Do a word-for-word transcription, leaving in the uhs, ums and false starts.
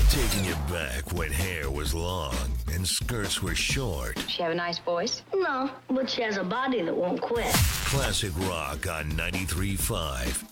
Taking it back when hair was long and skirts were short. She have a nice voice? No, but she has a body that won't quit. Classic rock on ninety-three point five